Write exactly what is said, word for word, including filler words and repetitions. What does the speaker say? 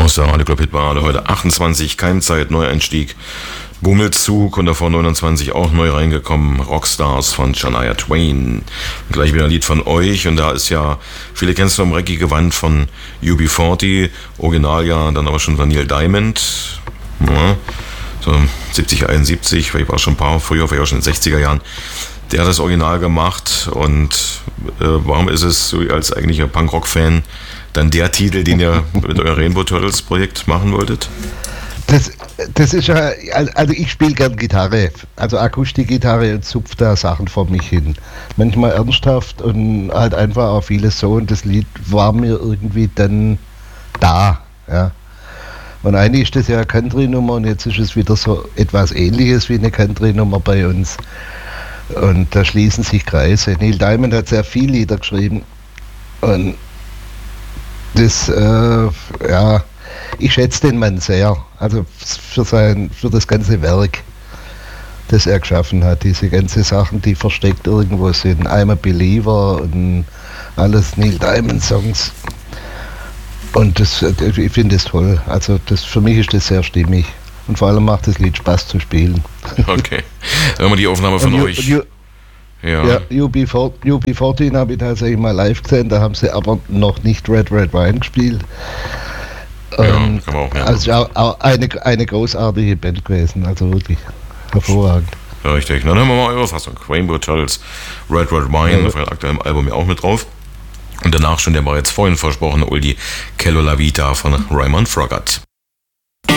Aus der Radio Club Hitparade heute achtundzwanzig, Keimzeit, Neueinstieg, Bummelzug und davor neunundzwanzig auch neu reingekommen, Rockstars von Shania Twain. Gleich wieder ein Lied von euch und da ist ja, viele kennen es noch im Reggae Gewand von U B vierzig, Original ja dann aber schon von Neil Diamond, ja, so siebzig, einundsiebzig, vielleicht war es schon ein paar früher, vielleicht auch schon in den sechziger Jahren. Der hat das Original gemacht und äh, warum ist es so als eigentlicher Punkrock-Fan dann der Titel, den ihr mit eurem Rainbow Turtles Projekt machen wolltet? Das, das ist ja, also ich spiele gern Gitarre, also Akustikgitarre und zupf da Sachen vor mich hin. Manchmal ernsthaft und halt einfach auch vieles so und das Lied war mir irgendwie dann da, ja. Und eigentlich ist das ja eine Country-Nummer und jetzt ist es wieder so etwas Ähnliches wie eine Country-Nummer bei uns. Und da schließen sich Kreise. Neil Diamond hat sehr viele Lieder geschrieben und das, äh, ja, ich schätze den Mann sehr, also für sein, für das ganze Werk, das er geschaffen hat, diese ganzen Sachen, die versteckt irgendwo sind, I'm a Believer und alles Neil Diamond Songs. Und das, ich finde das toll, also das, für mich ist das sehr stimmig und vor allem macht das Lied Spaß zu spielen. Okay, dann haben wir die Aufnahme von und euch. You, Ja, ja U B vierzehn habe ich tatsächlich mal live gesehen, da haben sie aber noch nicht Red Red Wine gespielt. Ja, Ähm, kann man auch, ja. also auch, auch eine, eine großartige Band gewesen, also wirklich hervorragend. Ja, richtig. Dann hören wir mal eure Fassung. Rainbow Turtles, Red Red Wine, Ja. auf eurem aktuellen Album ja auch mit drauf. Und danach schon der bereits vorhin versprochene Oldie Kello La Vita von Raymond Froggatt.